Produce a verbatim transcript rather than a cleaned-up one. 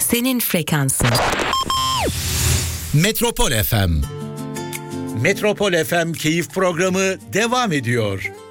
senin frekansın. Metropol F M. Metropol F M Keyif Programı devam ediyor.